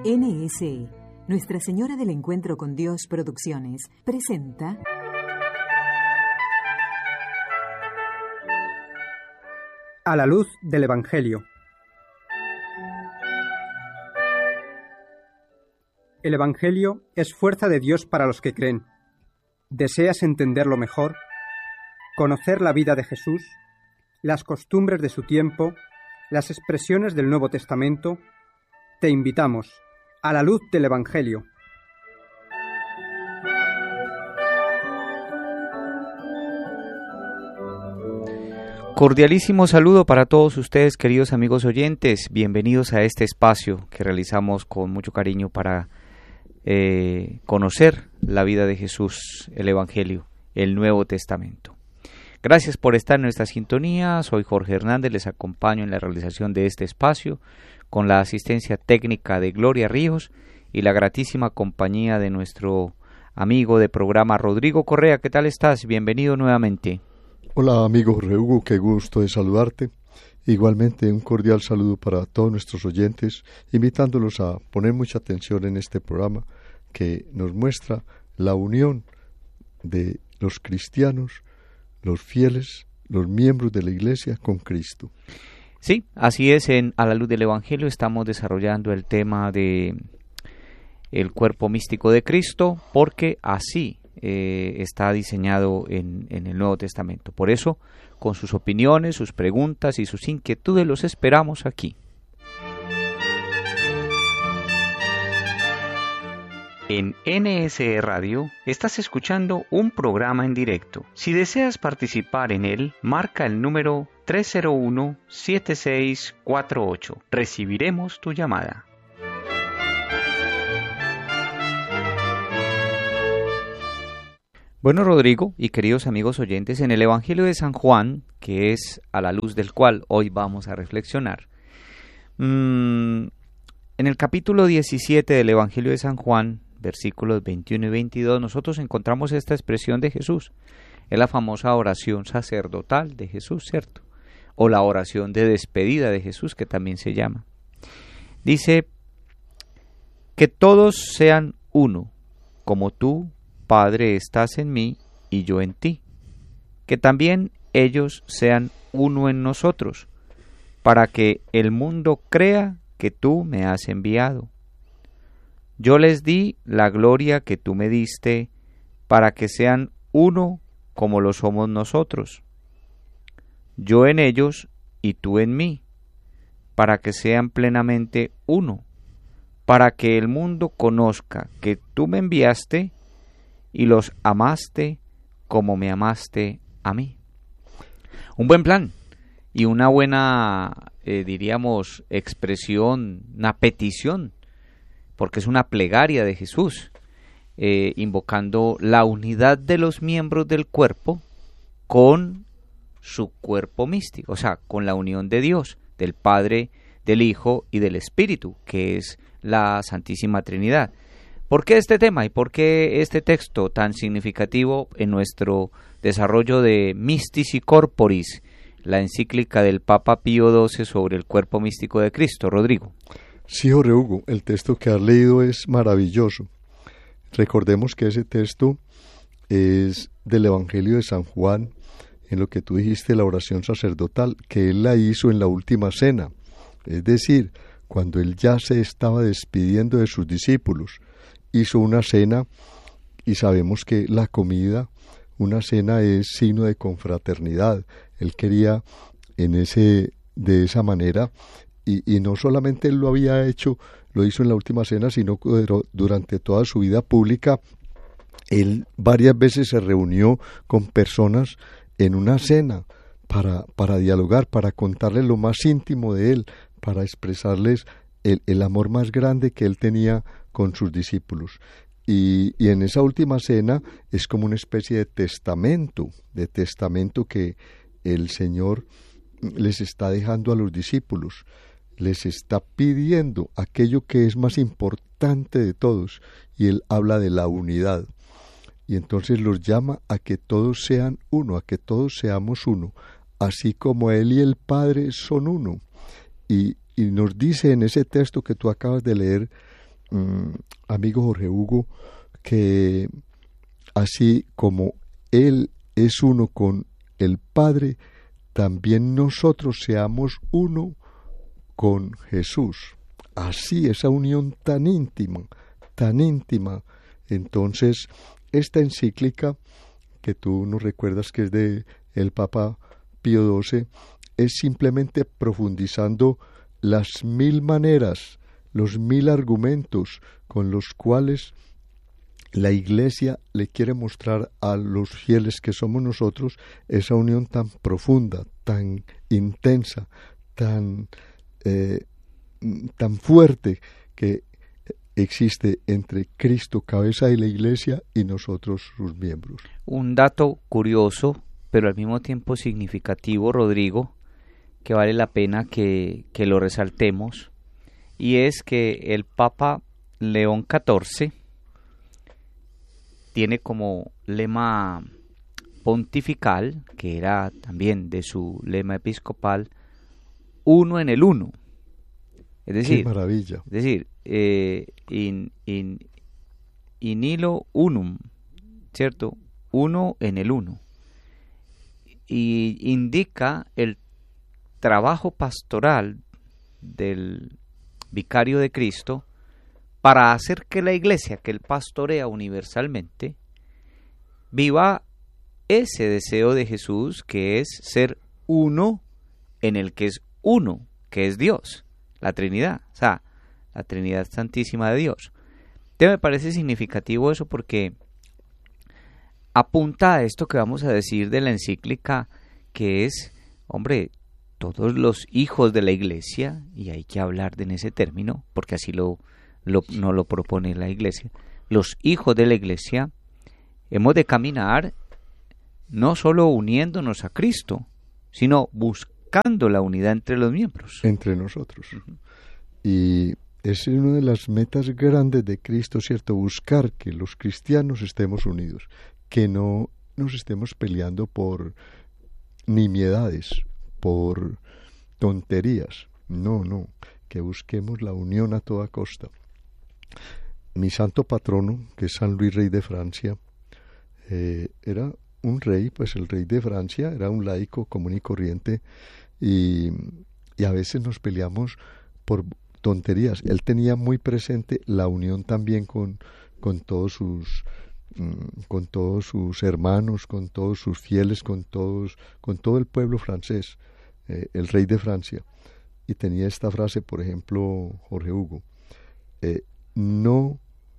NSE, Nuestra Señora del Encuentro con Dios Producciones, presenta A la luz del Evangelio. El Evangelio es fuerza de Dios para los que creen. ¿Deseas entenderlo mejor? ¿Conocer la vida de Jesús? ¿Las costumbres de su tiempo? ¿Las expresiones del Nuevo Testamento? Te invitamos a la luz del Evangelio. Cordialísimo saludo para todos ustedes, queridos amigos oyentes. Bienvenidos a este espacio que realizamos con mucho cariño para conocer la vida de Jesús, el Evangelio, el Nuevo Testamento. Gracias por estar en nuestra sintonía. Soy Jorge Hernández, les acompaño en la realización de este espacio con la asistencia técnica de Gloria Ríos y la gratísima compañía de nuestro amigo de programa Rodrigo Correa. ¿Qué tal estás? Bienvenido nuevamente. Hola amigo Jorge Hugo, qué gusto de saludarte. Igualmente un cordial saludo para todos nuestros oyentes, invitándolos a poner mucha atención en este programa que nos muestra la unión de los cristianos, los fieles, los miembros de la Iglesia con Cristo. Sí, así es, A la luz del Evangelio estamos desarrollando el tema de el cuerpo místico de Cristo, porque así está diseñado en el Nuevo Testamento. Por eso, con sus opiniones, sus preguntas y sus inquietudes, los esperamos aquí. En NSE Radio estás escuchando un programa en directo. Si deseas participar en él, marca el número 301-7648. Recibiremos tu llamada. Bueno, Rodrigo y queridos amigos oyentes, en el Evangelio de San Juan, que es a la luz del cual hoy vamos a reflexionar, en el capítulo 17 del Evangelio de San Juan, versículos 21 y 22, nosotros encontramos esta expresión de Jesús. Es la famosa oración sacerdotal de Jesús, ¿cierto? O la oración de despedida de Jesús, que también se llama. Dice, que todos sean uno, como tú, Padre, estás en mí y yo en ti, que también ellos sean uno en nosotros, para que el mundo crea que tú me has enviado. Yo les di la gloria que tú me diste, para que sean uno como lo somos nosotros, yo en ellos y tú en mí, para que sean plenamente uno, para que el mundo conozca que tú me enviaste y los amaste como me amaste a mí. Un buen plan y una buena, diríamos, expresión, una petición, porque es una plegaria de Jesús, invocando la unidad de los miembros del cuerpo con su cuerpo místico, o sea, con la unión de Dios, del Padre, del Hijo y del Espíritu, que es la Santísima Trinidad. ¿Por qué este tema y por qué este texto tan significativo en nuestro desarrollo de Mystici Corporis, la encíclica del Papa Pío XII sobre el cuerpo místico de Cristo, Rodrigo? Sí, Jorge Hugo, el texto que has leído es maravilloso. Recordemos que ese texto es del Evangelio de San Juan, en lo que tú dijiste, la oración sacerdotal, que él la hizo en la última cena, es decir, cuando él ya se estaba despidiendo de sus discípulos. Hizo una cena y sabemos que la comida, una cena es signo de confraternidad. Él quería de esa manera y no solamente él lo había hecho, lo hizo en la última cena, sino que durante toda su vida pública, él varias veces se reunió con personas en una cena para dialogar, para contarles lo más íntimo de él, para expresarles el amor más grande que él tenía con sus discípulos. Y en esa última cena es como una especie de testamento que el Señor les está dejando a los discípulos, les está pidiendo aquello que es más importante de todos, y él habla de la unidad, y entonces los llama a que todos sean uno, a que todos seamos uno, así como él y el Padre son uno, y nos dice en ese texto que tú acabas de leer, amigo Jorge Hugo, que así como Él es uno con el Padre, también nosotros seamos uno con Jesús. Así, esa unión tan íntima, tan íntima. Entonces, esta encíclica, que tú nos recuerdas que es de el Papa Pío XII, es simplemente profundizando las 1000 maneras, los 1000 argumentos con los cuales la Iglesia le quiere mostrar a los fieles que somos nosotros esa unión tan profunda, tan intensa, tan fuerte que existe entre Cristo, cabeza de la Iglesia, y nosotros, sus miembros. Un dato curioso, pero al mismo tiempo significativo, Rodrigo, que vale la pena que lo resaltemos, y es que el Papa León XIV tiene como lema pontifical, que era también de su lema episcopal, uno en el uno. Es decir, ¡qué maravilla! Es decir, in illo unum, ¿cierto? Uno en el uno. Y indica el trabajo pastoral del vicario de Cristo para hacer que la Iglesia, que él pastorea universalmente, viva ese deseo de Jesús, que es ser uno en el que es uno, que es Dios, la Trinidad, o sea, la Trinidad Santísima de Dios. Entonces me parece significativo eso, porque apunta a esto que vamos a decir de la encíclica, que es, hombre, todos los hijos de la Iglesia, y hay que hablar en ese término, porque así no lo propone la Iglesia, los hijos de la Iglesia hemos de caminar no solo uniéndonos a Cristo, sino buscando la unidad entre los miembros. Entre nosotros. Uh-huh. Y es una de las metas grandes de Cristo, ¿cierto? Buscar que los cristianos estemos unidos, que no nos estemos peleando por nimiedades, por tonterías. No, que busquemos la unión a toda costa. Mi santo patrono, que es San Luis, rey de Francia, era un rey, pues el rey de Francia era un laico común y corriente, y a veces nos peleamos por tonterías. Él tenía muy presente la unión también con todos sus hermanos, con todos sus fieles, con todo el pueblo francés, el rey de Francia. Y tenía esta frase, por ejemplo, Jorge Hugo: no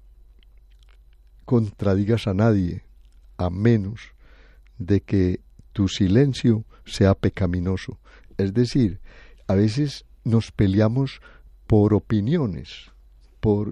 contradigas a nadie, a menos de que tu silencio sea pecaminoso. Es decir, a veces nos peleamos por opiniones, por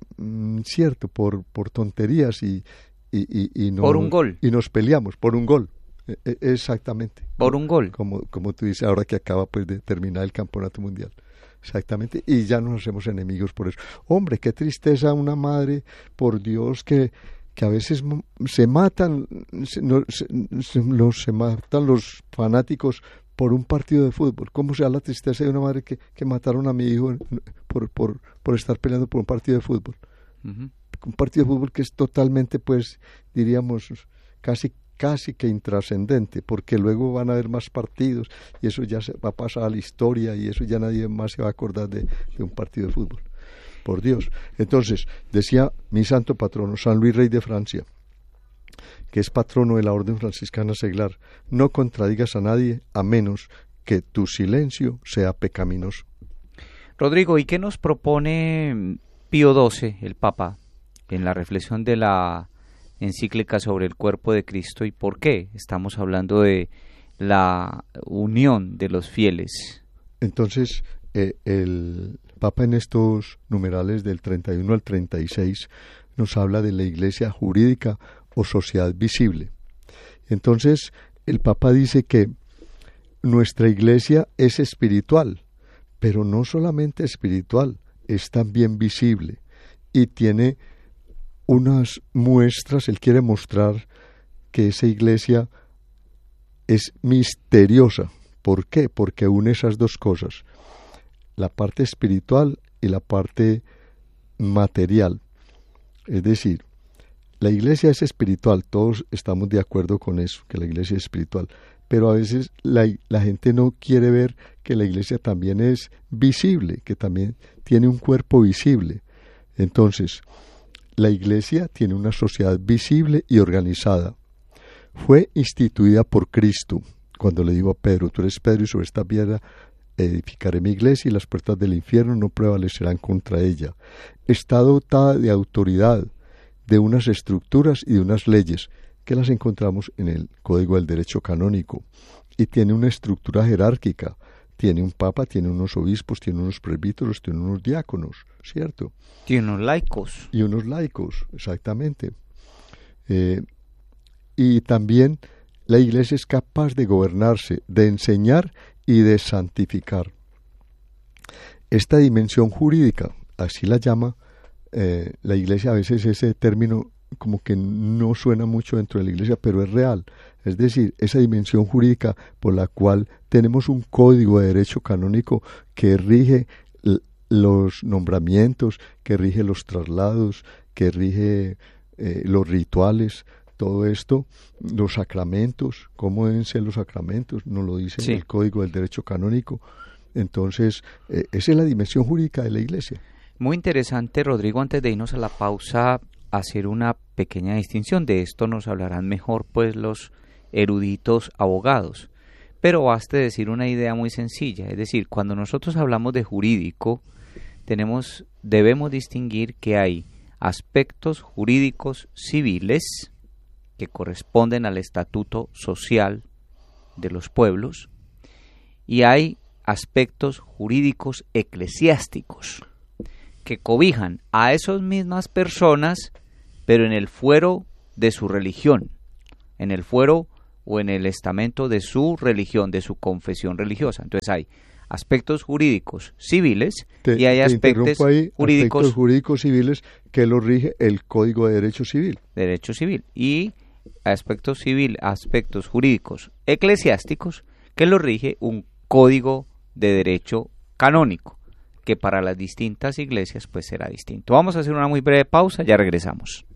tonterías, y no, por un gol. Y nos peleamos por un gol. Exactamente. Por un gol. Como tú dices, ahora que acaba pues de terminar el campeonato mundial. Exactamente. Y ya nos hacemos enemigos por eso. Hombre, qué tristeza una madre, por Dios, que a veces se matan, se matan los fanáticos por un partido de fútbol. ¿Cómo sea la tristeza de una madre que mataron a mi hijo por estar peleando por un partido de fútbol? Uh-huh. Un partido de fútbol que es totalmente, pues, diríamos, casi que intrascendente, porque luego van a haber más partidos y eso ya se va a pasar a la historia, y eso ya nadie más se va a acordar de un partido de fútbol. Por Dios. Entonces, decía mi santo patrono, San Luis, rey de Francia, que es patrono de la Orden Franciscana Seglar: no contradigas a nadie, a menos que tu silencio sea pecaminoso. Rodrigo, ¿y qué nos propone Pío XII, el Papa, en la reflexión de la encíclica sobre el cuerpo de Cristo, y por qué estamos hablando de la unión de los fieles? Entonces, el Papa, en estos numerales del 31 al 36, nos habla de la Iglesia jurídica o sociedad visible. Entonces, el Papa dice que nuestra Iglesia es espiritual, pero no solamente espiritual, es también visible, y tiene unas muestras. Él quiere mostrar que esa Iglesia es misteriosa. ¿Por qué? Porque une esas dos cosas: la parte espiritual y la parte material. Es decir, la iglesia es espiritual, todos estamos de acuerdo con eso, que la iglesia es espiritual, pero a veces la gente no quiere ver que la iglesia también es visible, que también tiene un cuerpo visible. Entonces, la iglesia tiene una sociedad visible y organizada. Fue instituida por Cristo. Cuando le digo a Pedro, tú eres Pedro y sobre esta piedra edificaré mi iglesia y las puertas del infierno no prevalecerán contra ella. Está dotada de autoridad, de unas estructuras y de unas leyes que las encontramos en el Código del Derecho Canónico, y tiene una estructura jerárquica, tiene un papa, tiene unos obispos, tiene unos presbíteros, tiene unos diáconos, ¿cierto? Tiene unos laicos. Y unos laicos, exactamente. Y también la iglesia es capaz de gobernarse, de enseñar y de santificar. Esta dimensión jurídica, así la llama la iglesia, a veces ese término como que no suena mucho dentro de la iglesia, pero es real. Es decir, esa dimensión jurídica por la cual tenemos un código de derecho canónico que rige los nombramientos, que rige los traslados, que rige los rituales, todo esto, los sacramentos, cómo deben ser los sacramentos, nos lo dice el Código del Derecho Canónico. Entonces, esa es la dimensión jurídica de la iglesia. Muy interesante, Rodrigo, antes de irnos a la pausa, hacer una pequeña distinción. De esto nos hablarán mejor pues los eruditos abogados, pero basta decir una idea muy sencilla. Es decir, cuando nosotros hablamos de jurídico, debemos distinguir que hay aspectos jurídicos civiles que corresponden al estatuto social de los pueblos, y hay aspectos jurídicos eclesiásticos que cobijan a esas mismas personas, pero en el fuero de su religión, en el fuero o en el estamento de su religión, de su confesión religiosa. Entonces hay aspectos jurídicos civiles y hay aspectos jurídicos civiles que lo rige el Código de Derecho Civil. Derecho civil. Y aspectos jurídicos eclesiásticos que lo rige un Código de Derecho Canónico, que para las distintas iglesias pues será distinto. Vamos a hacer una muy breve pausa, ya regresamos.